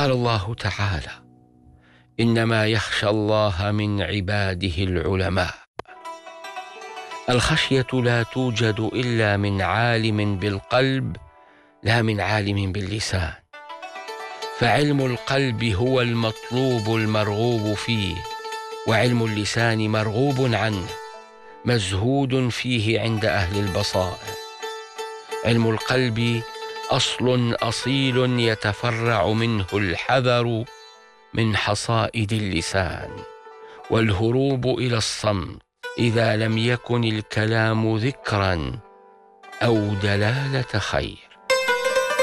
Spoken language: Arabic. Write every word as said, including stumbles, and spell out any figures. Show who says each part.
Speaker 1: قال الله تعالى: إنما يخشى الله من عباده العلماء. الخشية لا توجد إلا من عالم بالقلب لا من عالم باللسان، فعلم القلب هو المطلوب المرغوب فيه، وعلم اللسان مرغوب عنه مزهود فيه عند أهل البصائر. علم القلب أصل أصيل يتفرع منه الحذر من حصائد اللسان والهروب إلى الصمت إذا لم يكن الكلام ذكرا أو دلالة خير.